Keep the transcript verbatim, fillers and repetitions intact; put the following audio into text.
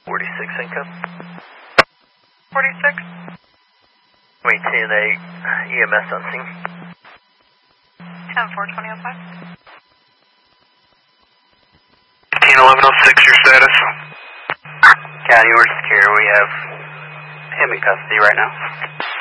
forty-six income. forty-six. Maintain a E M S on scene. ten four twenty oh five. fifteen eleven oh six, your status? County, we're secure. We have him in custody right now.